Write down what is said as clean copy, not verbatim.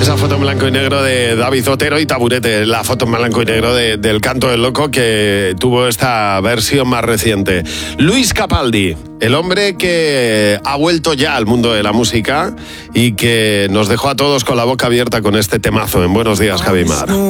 Esa foto en blanco y negro de David Otero y Taburete, la foto en blanco y negro del Canto del Loco, que tuvo esta versión más reciente. Luis Capaldi, el hombre que ha vuelto ya al mundo de la música y que nos dejó a todos con la boca abierta con este temazo en Buenos Días, Javi Mar.